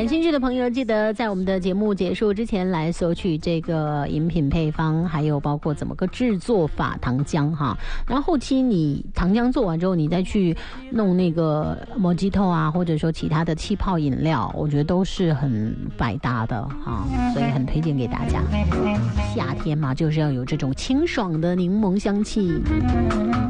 感兴趣的朋友记得在我们的节目结束之前来索取这个饮品配方，还有包括怎么个制作法糖浆哈。然后后期你糖浆做完之后，你再去弄那个Mojito啊，或者说其他的气泡饮料，我觉得都是很百搭的哈，所以很推荐给大家。夏天嘛，就是要有这种清爽的柠檬香气。